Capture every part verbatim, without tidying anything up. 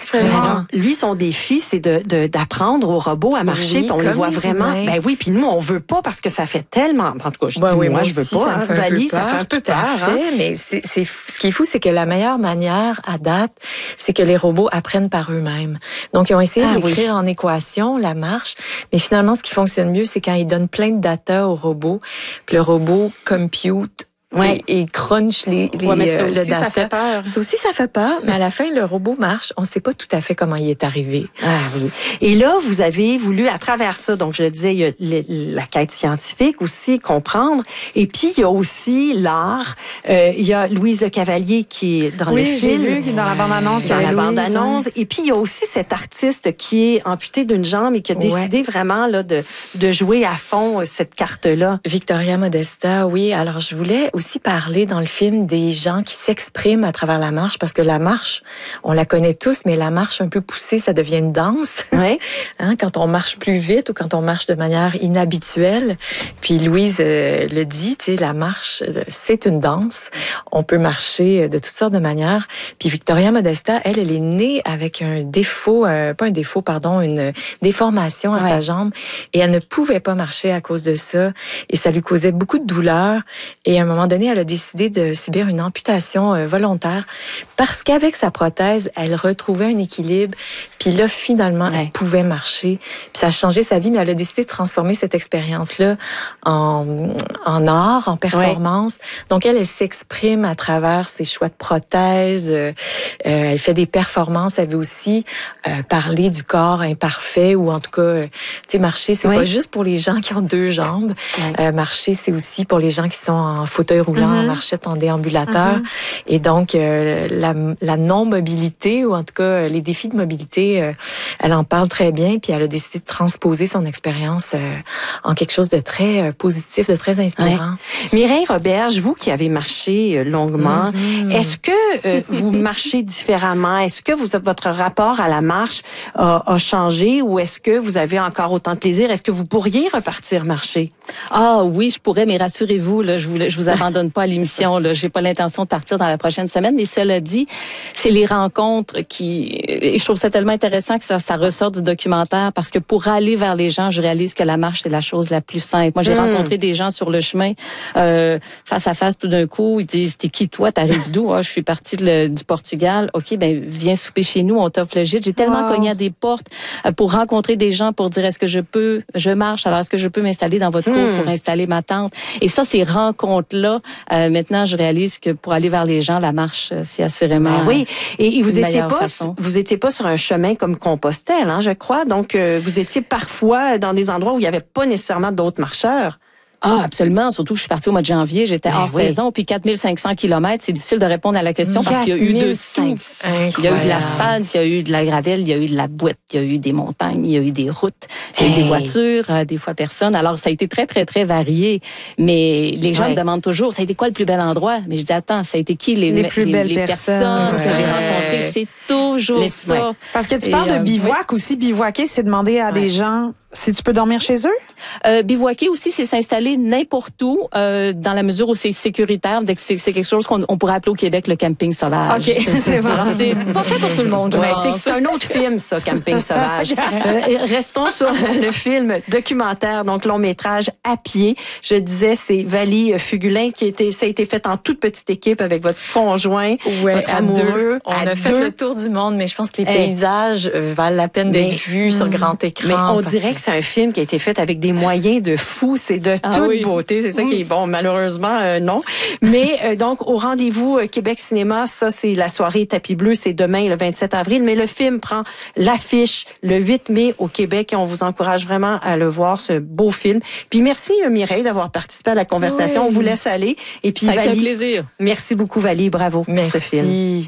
Exactement. Lui, son défi, c'est de, de, d'apprendre aux robots à marcher, oui, puis on les voit vraiment. Humains. Ben oui, puis nous, on veut pas parce que ça fait tellement. En tout cas, je ben dis oui, moi, moi je veux aussi, pas. Ça hein. me fait Valie, un peu ça fait un peu tout peur. à fait, hein. mais c'est, c'est, ce qui est fou, c'est que la meilleure manière à date, c'est que les robots apprennent par eux-mêmes. Donc, ils ont essayé Ah, d'écrire oui. en équation la marche, mais finalement, ce qui fonctionne mieux, c'est quand ils donnent plein de data au robot, puis le robot compute. Ouais. Et, et crunch les, les ouais, mais ça euh, aussi, le data. ça fait peur. Ça aussi, ça fait peur, mais à la fin, le robot marche. On ne sait pas tout à fait comment il est arrivé. Ah oui. Et là, vous avez voulu, à travers ça, donc je le disais, il y a le, la quête scientifique aussi, comprendre. Et puis, il y a aussi l'art. Euh, il y a Louise Le Cavalier qui est dans oui, le film. Oui, j'ai vu, qui est dans la bande-annonce. Dans la Louise, bande-annonce. hein. Et puis, il y a aussi cet artiste qui est amputé d'une jambe et qui a décidé ouais. vraiment là, de, de jouer à fond cette carte-là. Victoria Modesta, oui. Alors, je voulais aussi parler dans le film des gens qui s'expriment à travers la marche, parce que la marche, on la connaît tous, mais la marche un peu poussée, ça devient une danse. Ouais. hein, quand on marche plus vite ou quand on marche de manière inhabituelle. Puis Louise euh, le dit, tu sais, la marche, c'est une danse. On peut marcher de toutes sortes de manières. Puis Victoria Modesta, elle, elle est née avec un défaut, euh, pas un défaut, pardon, une déformation à ouais. sa jambe, et elle ne pouvait pas marcher à cause de ça, et ça lui causait beaucoup de douleur. Et à un moment donné, elle a décidé de subir une amputation euh, volontaire parce qu'avec sa prothèse, elle retrouvait un équilibre. Puis là, finalement, ouais. elle pouvait marcher. Puis ça a changé sa vie, mais elle a décidé de transformer cette expérience-là en, en art, en performance. Ouais. Donc, elle, elle s'exprime à travers ses choix de prothèses. Euh, elle fait des performances. Elle veut aussi euh, parler du corps imparfait, ou en tout cas, euh, tu sais, marcher, c'est ouais. pas juste pour les gens qui ont deux jambes. Ouais. Euh, marcher, c'est aussi pour les gens qui sont en fauteuil roulant, mm-hmm. en marchette, en déambulateur. Mm-hmm. Et donc, euh, la, la non-mobilité, ou en tout cas, les défis de mobilité, euh, elle en parle très bien, puis elle a décidé de transposer son expérience euh, en quelque chose de très euh, positif, de très inspirant. Ouais. Mireille Roberge, vous qui avez marché euh, longuement, mm-hmm. est-ce que euh, vous marchez différemment? Est-ce que vous, votre rapport à la marche a, a changé, ou est-ce que vous avez encore autant de plaisir? Est-ce que vous pourriez repartir marcher? Ah oui, je pourrais, mais rassurez-vous, là, je vous, je vous abandonne pas à l'émission. Là, j'ai pas l'intention de partir dans la prochaine semaine. Mais cela dit, c'est les rencontres qui, et je trouve ça tellement intéressant que ça, ça ressort du documentaire, parce que pour aller vers les gens, je réalise que la marche, c'est la chose la plus simple. Moi, j'ai mmh. rencontré des gens sur le chemin, euh, face à face, tout d'un coup, ils disent, t'es qui toi, t'arrives d'où? Ah, je suis partie de, du Portugal. Ok, ben viens souper chez nous, on t'offre le gîte. J'ai tellement wow. cogné à des portes euh, pour rencontrer des gens, pour dire, est-ce que je peux, je marche, alors est-ce que je peux m'installer dans votre cour pour installer ma tente? Et ça, ces rencontres-là, euh, maintenant, je réalise que pour aller vers les gens, la marche, c'est assurément. Ben oui, et, et vous étiez pas, façon. vous étiez pas sur un chemin comme Compostelle, hein, je crois. Donc, euh, vous étiez parfois dans des endroits où il y avait pas nécessairement d'autres marcheurs. Ah, absolument. Surtout que je suis partie au mois de janvier, j'étais ben hors oui. saison, puis quatre mille cinq cents kilomètres, c'est difficile de répondre à la question parce qu'il y a eu de tout. Il y a eu de l'asphalte, il y a eu de la gravelle, il y a eu de la boîte, il y a eu des montagnes, il y a eu des routes, il y a eu hey. des voitures, euh, des fois personne. Alors, ça a été très, très, très varié. Mais les gens ouais. me demandent toujours, ça a été quoi le plus bel endroit? Mais je dis, attends, ça a été qui les, les, plus les, belles les personnes, personnes que j'ai rencontrées? C'est toujours les, ça. Ouais. Parce que tu Et, parles euh, de bivouac oui. aussi. Bivouaquer, c'est demander à ouais. des gens si tu peux dormir chez eux? Euh, bivouaquer aussi, c'est s'installer n'importe où, euh, dans la mesure où c'est sécuritaire. C'est, c'est quelque chose qu'on on pourrait appeler au Québec le camping sauvage. OK, c'est vrai. Alors, c'est pas fait pour tout le monde. Ouais, c'est, c'est un autre film, ça, Camping sauvage. euh, restons sur le film documentaire, donc long métrage à pied. Je disais, c'est Valie Fugulin qui était, ça a été fait en toute petite équipe avec votre conjoint, ouais, votre à amoureux. Deux. On a fait deux. le tour du monde, mais je pense que les hey. paysages valent la peine d'être mais, vus sur grand écran. Mais on dirait que c'est un film qui a été fait avec des moyens de fou. C'est de ah, toute oui. beauté. C'est ça qui est bon. Malheureusement, euh, non. Mais euh, donc, au rendez-vous euh, Québec Cinéma, ça, c'est la soirée Tapis Bleu. C'est demain, le vingt-sept avril. Mais le film prend l'affiche le huit mai au Québec et on vous encourage vraiment à le voir, ce beau film. Puis merci, Mireille, d'avoir participé à la conversation. Oui. On vous laisse aller. Et puis, ça a été Valie, un plaisir. Merci beaucoup, Valie. Bravo merci. pour ce film.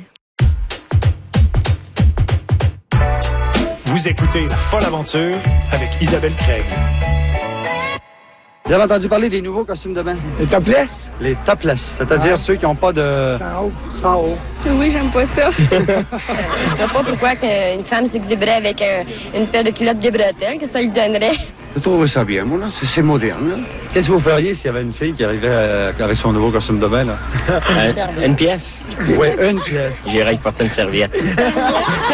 Vous écoutez La Folle Aventure avec Isabelle Craig. Vous avez entendu parler des nouveaux costumes de bain? Les topless? Les topless, c'est-à-dire ah. ceux qui n'ont pas de... Sans haut. Sans haut. Oui, j'aime pas ça. Je ne vois pas pourquoi une femme s'exhiberait avec un, une paire de culottes de bretelles, que ça lui donnerait. Je trouve ça bien, moi, là. C'est, c'est moderne, là. Qu'est-ce que vous feriez s'il y avait une fille qui arrivait euh, avec son nouveau costume de bain, là? euh, une pièce? Oui, une pièce. J'irais porter une serviette.